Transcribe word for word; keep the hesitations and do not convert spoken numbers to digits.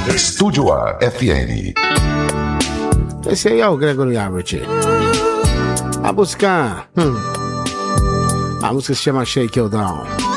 Estúdio A F M. Esse aí é o Gregory Abbott. A música... Hum, a música se chama Shake You Down.